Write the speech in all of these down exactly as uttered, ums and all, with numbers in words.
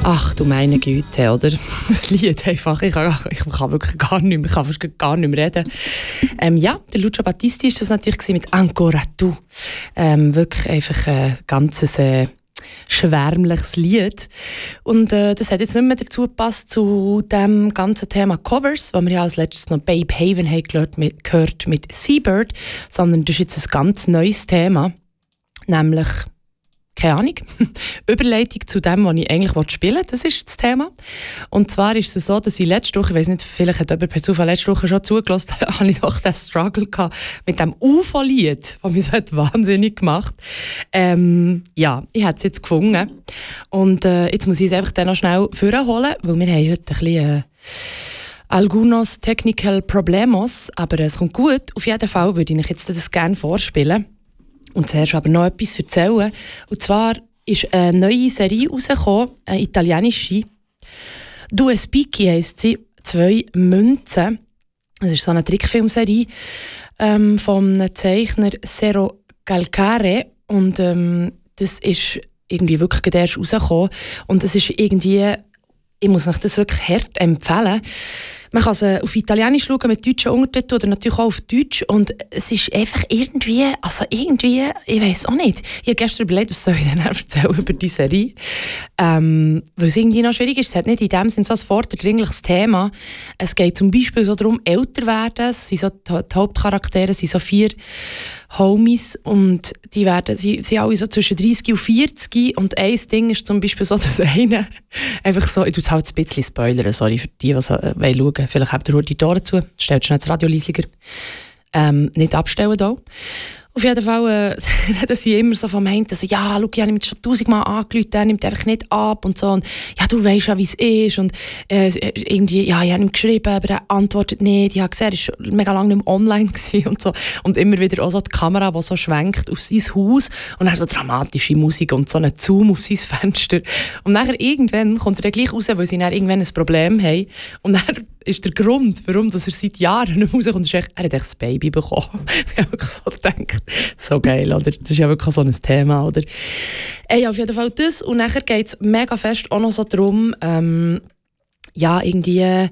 Ach du meine Güte, oder? Das Lied einfach, ich kann, ich kann wirklich gar nicht mehr, ich kann fast gar nicht mehr reden. Ähm, ja, der Lucio Battisti ist das natürlich mit «Ancora tu». Ähm, wirklich einfach ein ganzes äh, schwärmliches Lied. Und äh, das hat jetzt nicht mehr dazu gepasst zu dem ganzen Thema Covers, wo wir ja als letztes noch «Babe Haven» haben gehört mit, gehört mit «Seabird», sondern das ist jetzt ein ganz neues Thema, nämlich keine Ahnung, Überleitung zu dem, was ich eigentlich spielen will, das ist das Thema. Und zwar ist es so, dass ich letzte Woche, ich weiss nicht, vielleicht hat jemand per Zufall letzte Woche schon zugelassen, habe ich doch den Struggle gehabt mit dem U F O-Lied, das mich so hat wahnsinnig gemacht. Ähm, ja, ich habe es jetzt gefunden. Und äh, jetzt muss ich es einfach dann noch schnell vorholen, weil wir haben heute ein bisschen äh, algunos technical problemos, aber es kommt gut. Auf jeden Fall würde ich euch jetzt das gerne vorspielen. Und zuerst aber noch etwas erzählen. Und zwar ist eine neue Serie rausgekommen, eine italienische. «Due Spicchi» heisst sie, «Zwei Münzen». Das ist so eine Trickfilmserie ähm, vom Zeichner Sero Calcare. Und ähm, das ist irgendwie wirklich erst rausgekommen. Und es ist irgendwie, ich muss euch das wirklich hart empfehlen. Man kann es auf Italienisch schauen mit deutschen Untertiteln oder natürlich auch auf Deutsch. Und es ist einfach irgendwie, also irgendwie, ich weiss auch nicht. Ich habe gestern überlegt, was soll ich denn erzählen über die Serie. Ähm, weil es irgendwie noch schwierig ist. Es hat nicht in dem Sinne so ein vorderdringliches Thema. Es geht zum Beispiel so darum, älter werden. Es sind so die, die Hauptcharaktere sind so vier Homies und die werden, sie sind alle so zwischen dreißig und vierzig und ein Ding ist zum Beispiel so, dass eine einfach so, ich tue es halt ein bisschen spoilern, sorry für die, die es äh, schauen wollen, vielleicht habt ihr die Tore zu, stellt schnell das Radio leisiger, ähm, nicht abstellen da. Auf jeden Fall äh, reden sie immer so vom Hinten, so, ja, schau, ich habe ihn schon tausendmal angerufen, er nimmt einfach nicht ab und so. Und, ja, du weißt ja, wie es ist. Und äh, irgendwie, ja, ich habe ihm geschrieben, aber er antwortet nicht. Ich habe gesehen, er war mega lange nicht mehr online gewesen und so. Und immer wieder auch so die Kamera, die so schwenkt auf sein Haus und dann so dramatische Musik und so einen Zoom auf sein Fenster. Und nachher irgendwann kommt er dann gleich raus, weil sie dann irgendwann ein Problem haben. Und dann ist der Grund, warum dass er seit Jahren nicht rauskommt, ist echt, er hat echt ein Baby bekommen. Ich habe wirklich so gedacht, so geil, oder? Das ist ja wirklich so ein Thema, oder? Ey, auf jeden Fall das. Und nachher geht es mega fest auch noch so darum, ähm, ja, irgendwie,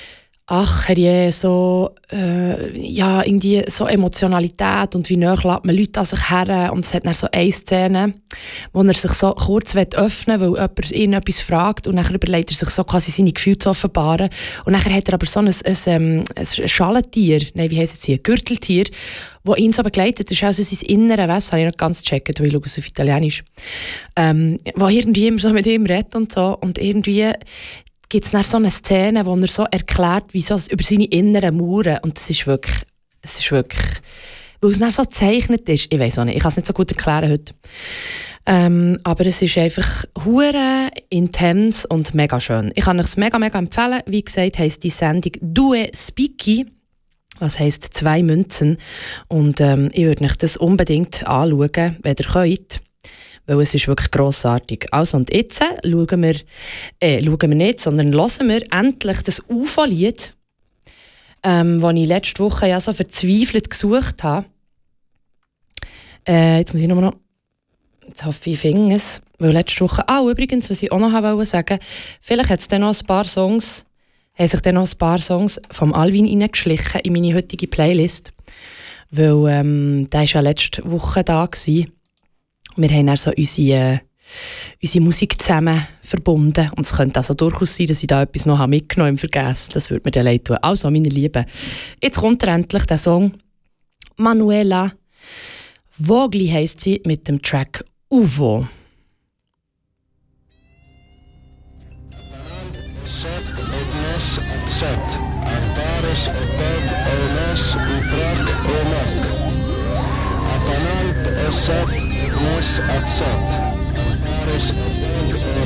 ach herrje, so, äh, ja, irgendwie so Emotionalität und wie nah lässt man Leute an sich her. Und es hat dann so eine Szene, wo er sich so kurz öffnen will, weil jemand ihn etwas fragt und dann überlegt er sich so quasi seine Gefühle zu offenbaren. Und dann hat er aber so ein, ein, ein Schalentier, nein, wie heisst es hier, ein Gürteltier, das ihn so begleitet. Das ist also sein inneres Wesen, habe ich noch ganz gecheckt, weil ich schaue es auf Italienisch. Ähm, wo irgendwie immer so mit ihm redet und so. Und irgendwie gibt es dann so eine Szene, wo er so erklärt, wie so über seine inneren Mauern. Und das ist wirklich, es ist wirklich, weil es dann so gezeichnet ist. Ich weiß auch nicht, ich kann es nicht so gut erklären heute. Ähm, aber es ist einfach hure intens und mega schön. Ich kann euch es mega, mega empfehlen. Wie gesagt, heisst die Sendung «Due Spicchi», was heisst «zwei Münzen». Und ähm, ich würde euch das unbedingt anschauen, wenn ihr könnt. Weil es ist wirklich grossartig. Also und jetzt schauen wir, äh, schauen wir nicht, sondern hören wir endlich das U F O-Lied, ähm, das ich letzte Woche ja so verzweifelt gesucht habe. Äh, jetzt muss ich nur noch, jetzt hoffe ich, ich finde es, weil letzte Woche, ah übrigens, was ich auch noch wollte sagen, vielleicht hat es dann noch ein paar Songs, haben sich dann noch ein paar Songs vom Alvin reingeschlichen in meine heutige Playlist, weil ähm, der war ja letzte Woche da gewesen. Wir haben dann so unsere, äh, unsere Musik zusammen verbunden. Und es könnte also durchaus sein, dass ich da etwas noch mitgenommen habe, vergessen. Das würde mir dann leid tun. Also, meine Lieben, jetzt kommt endlich der Song Manuela Vogli heisst sie mit dem Track Uvo. Set, Mus at set. Paris